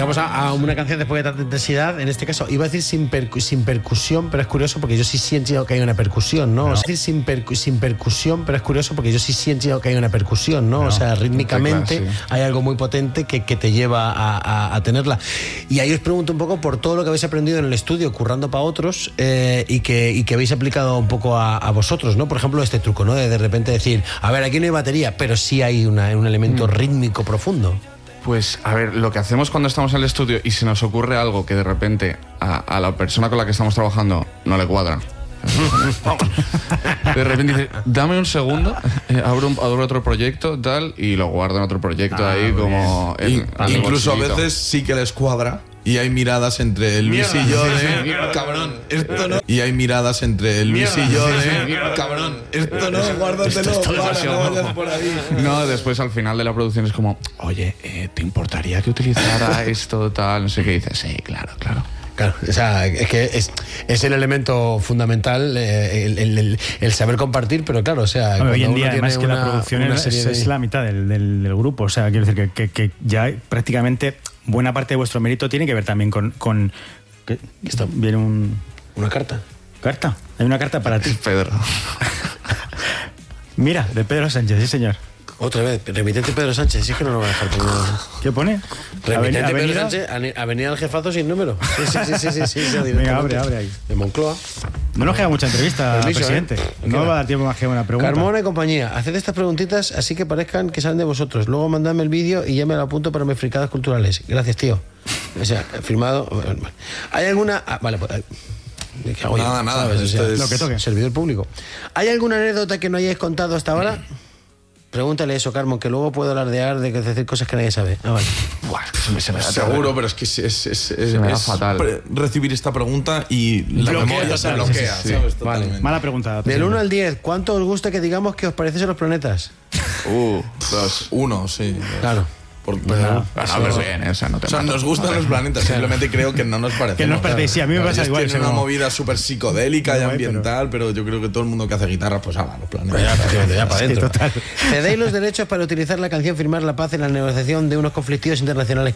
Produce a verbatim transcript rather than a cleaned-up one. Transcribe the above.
llegamos a, a una canción después de tanta intensidad, en este caso iba a decir sin, percu- sin percusión, pero es curioso porque yo sí siento que hay una percusión, ¿no? no. O sea, sin, percu- sin percusión, pero es curioso porque yo sí siento que hay una percusión, ¿no? no. O sea, rítmicamente teclas, sí. hay algo muy potente que, que te lleva a, a, a tenerla. Y ahí os pregunto un poco por todo lo que habéis aprendido en el estudio, currando para otros, eh, y, que, y que habéis aplicado un poco a, a vosotros, ¿no? Por ejemplo, este truco, ¿no? De de repente decir, a ver, aquí no hay batería, pero sí hay una, un elemento mm. rítmico profundo. Pues, a ver, lo que hacemos cuando estamos en el estudio y se nos ocurre algo que de repente a, a la persona con la que estamos trabajando no le cuadra. De repente dice, dame un segundo, eh, abro, un, abro otro proyecto, tal, y lo guardo en otro proyecto ah, ahí como... En, y, incluso a veces sí que les cuadra. Y hay miradas entre Luis mierda, y yo de... Sí, sí, mierda, cabrón, esto no... Y hay miradas entre Luis mierda, y yo de... Sí, sí, cabrón, esto no, guárdatelo, para, no vayas por ahí. No, después al final de la producción es como, oye, eh, ¿te importaría que utilizara esto, tal? No sé qué. Dices, sí, claro, claro. Claro, o sea, es que es, es el elemento fundamental, eh, el, el, el, el saber compartir, pero claro, o sea... Bueno, hoy en día, además que una, la producción es, es, de... es la mitad del, del, del grupo, o sea, quiero decir que, que, que ya prácticamente buena parte de vuestro mérito tiene que ver también con... con ¿qué? Esto viene un... ¿Una carta? ¿Carta? Hay una carta para ti. Pedro. Mira, de Pedro Sánchez, sí señor. Otra vez, remitente Pedro Sánchez, sí es que no lo va a dejar terminar. ¿Qué pone? Remitente Avenida, Pedro Sánchez, Avenida del Jefazo sin número. Sí, sí, sí, sí, sí, sí, sí Venga, abre, abre ahí. De Moncloa. No nos queda mucha entrevista, Permiso, presidente. ¿eh? No va a dar tiempo más que una pregunta. Carmona y compañía, haced estas preguntitas así que parezcan que salen de vosotros. Luego mandadme el vídeo y ya me lo apunto para mis fricadas culturales. Gracias, tío. O sea, firmado. ¿Hay alguna...? Ah, vale, pues... Nada, nada. O sea, lo que toque. Servidor público. ¿Hay alguna anécdota que no hayáis contado hasta ahora? Pregúntale eso, Carmen, que luego puedo alardear de decir cosas que nadie sabe. Ah, vale. Buah, se me da seguro, pero es que es, es, es, es, es fatal pre- recibir esta pregunta y la bloquea, memoria se bloquea. Sí, sí, sí. Vale. Mala pregunta. Del uno al diez, ¿cuánto os gusta que digamos que os parecen los planetas? Uh, dos. Uno, sí. Claro. Por, no, no, no, pero bien, o sea, no te o sea nos gustan no, los planetas, simplemente creo que no nos parecen. Que nos parecen, sí, a mí me pasa igual. Es una como... movida súper psicodélica y ambiental, pero... pero yo creo que todo el mundo que hace guitarra, pues habla los planetas. Ya, ya, ya para adentro. Sí, ¿cedéis los derechos para utilizar la canción Firmar la Paz en la negociación de unos conflictivos internacionales